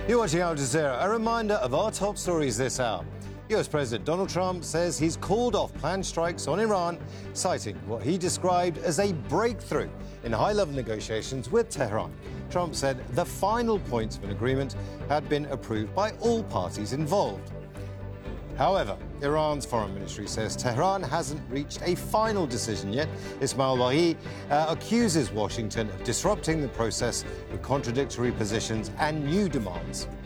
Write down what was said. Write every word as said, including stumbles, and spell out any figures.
You're watching Al Jazeera. A reminder of our top stories this hour. U S President Donald Trump says he's called off planned strikes on Iran, citing what he described as a breakthrough in high-level negotiations with Tehran. Trump said the final points of an agreement had been approved by all parties involved. However, Iran's foreign ministry says Tehran hasn't reached a final decision yet. Ismail Baghaei uh, accuses Washington of disrupting the process with contradictory positions and new demands.